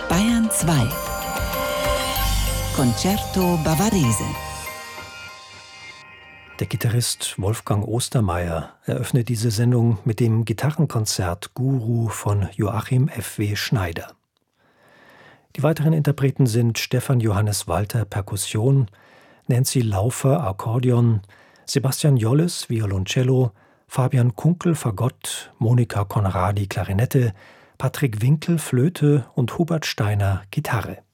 Bayern 2 Concerto Bavarese. Der Gitarrist Wolfgang Ostermaier eröffnet diese Sendung mit dem Gitarrenkonzert Guru von Joachim F.W. Schneider. Die weiteren Interpreten sind Stefan Johannes Walter Perkussion, Nancy Laufer Akkordeon, Sebastian Jolles Violoncello, Fabian Kunkel Fagott, Monika Conradi Klarinette, Patrick Winkel Flöte und Hubert Steiner Gitarre.